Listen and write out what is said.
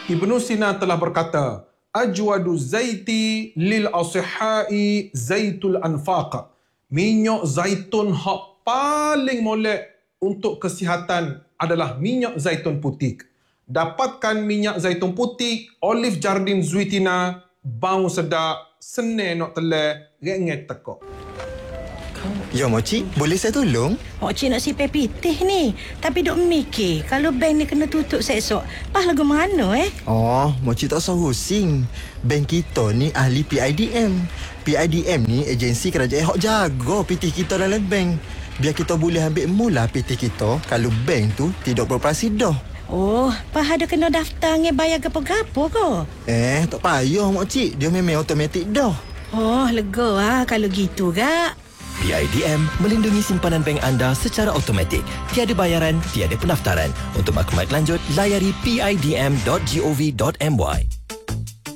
Ibnu Sina telah berkata, Ajwadu zaiti lil asihai zaitul anfaq. Minyak zaitun hak paling molek untuk kesihatan adalah minyak zaitun putih. Dapatkan minyak zaitun putih, Olive Jardin Zuitina, bau sedap, senang nak telan, rengek tekok. Ya, Moci, boleh saya tolong? Moci nak sipai pitih ni. Tapi duk mikir, kalau bank ni kena tutup esok, pas lagu mana Oh, Moci tak usah pusing. Bank kita ni ahli PIDM. PIDM ni agensi kerajaan hak jaga pitih kita dalam bank. Biar kita boleh ambil mula pitih kita kalau bank tu tidak beroperasi dah. Oh, pas ada kena daftar nge bayar gapo-gapo ke? Tak payah, Moci. Dia memang automatik dah. Oh, lega kalau gitu gak. PIDM melindungi simpanan bank anda secara automatik. Tiada bayaran, tiada pendaftaran. Untuk maklumat lanjut, layari pidm.gov.my.